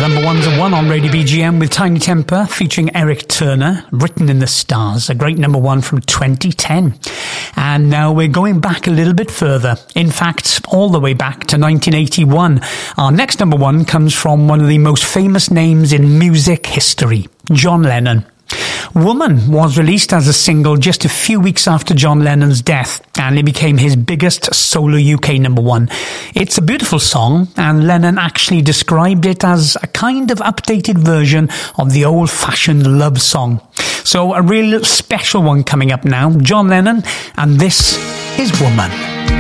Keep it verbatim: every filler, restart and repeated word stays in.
number one's a one on Radio B G M with Tiny Temper featuring Eric Turner, Written in the Stars, a great number one from twenty ten. And now we're going back a little bit further. In fact, all the way back to nineteen eighty-one. Our next number one comes from one of the most famous names in music history, John Lennon. Woman was released as a single just a few weeks after John Lennon's death, and it became his biggest solo U K number one. It's a beautiful song, and Lennon actually described it as a kind of updated version of the old-fashioned love song. So a real special one coming up now, John Lennon, and this is Woman.